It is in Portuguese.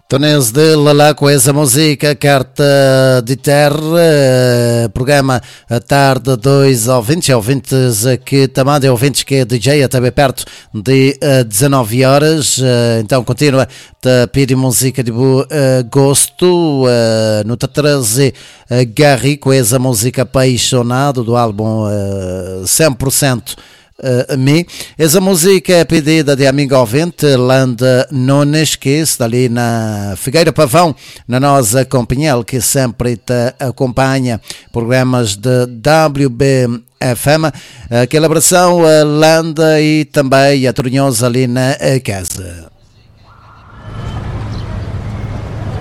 Tonês de Lalá com essa música, Carta de Terra, programa à tarde, dois ouvintes que também ouvintes que é DJ até bem perto de 19 horas, então continua a pedir música de gosto, no 13 Gary com essa música apaixonado do álbum 100% essa música é pedida de amigo ouvinte Landa Nunes, que está ali na Figueira Pavão, na nossa companhia, que sempre te acompanha programas de WBFM. Aquela abração a Landa e também a Tornhosa ali na casa.